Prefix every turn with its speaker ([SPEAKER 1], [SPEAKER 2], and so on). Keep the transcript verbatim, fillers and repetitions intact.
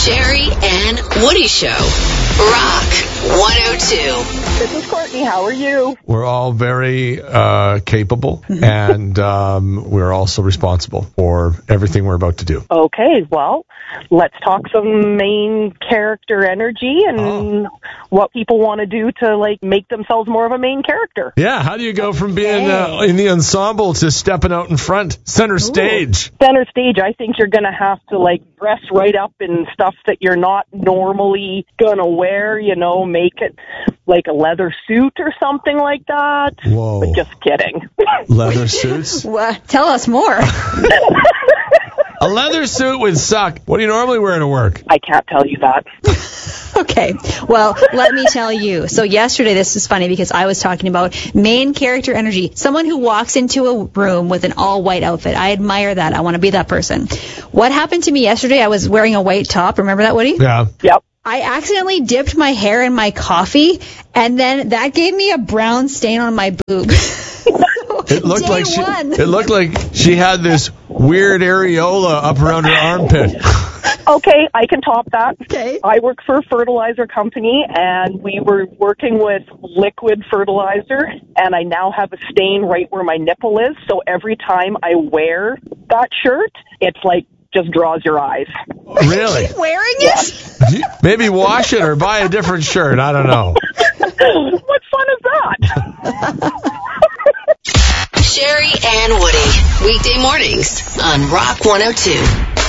[SPEAKER 1] Sherry and Woody Show. Rock one oh two.
[SPEAKER 2] This is Courtney. How are you?
[SPEAKER 3] We're all very uh, capable, and um, we're also responsible for everything we're about to do.
[SPEAKER 2] Okay, well, let's talk some main character energy and
[SPEAKER 3] Oh.
[SPEAKER 2] what people want to do to, like, make themselves more of a main character.
[SPEAKER 3] Yeah, how do you go from being uh, in the ensemble to stepping out in front, center stage?
[SPEAKER 2] Center stage, I think you're going to have to, like, dress right up in stuff that you're not normally going to wear, you know, make it like a leather suit or something like that.
[SPEAKER 3] Whoa.
[SPEAKER 2] But just kidding.
[SPEAKER 3] Leather suits?
[SPEAKER 4] What? Tell us more.
[SPEAKER 3] A leather suit would suck. What do you normally wear to work?
[SPEAKER 2] I can't tell you that.
[SPEAKER 4] Okay, well, let me tell you. So yesterday, this is funny because I was talking about main character energy. Someone who walks into a room with an all-white outfit. I admire that. I want to be that person. What happened to me yesterday? I was wearing a white top. Remember that, Woody?
[SPEAKER 3] Yeah.
[SPEAKER 2] Yep.
[SPEAKER 4] I accidentally dipped my hair in my coffee, and then that gave me a brown stain on my boob.
[SPEAKER 3] It looked
[SPEAKER 4] Day
[SPEAKER 3] like she,
[SPEAKER 4] one.
[SPEAKER 3] it looked like she had this weird areola up around her armpit.
[SPEAKER 2] Okay, I can top that.
[SPEAKER 4] Okay.
[SPEAKER 2] I work for a fertilizer company, and we were working with liquid fertilizer, and I now have a stain right where my nipple is, so every time I wear that shirt, it's like just draws your eyes.
[SPEAKER 3] Really?
[SPEAKER 4] Wearing it?
[SPEAKER 3] Maybe wash it or buy a different shirt. I don't know.
[SPEAKER 2] What fun is that?
[SPEAKER 1] Sherry and Woody. Weekday mornings on Rock one oh two.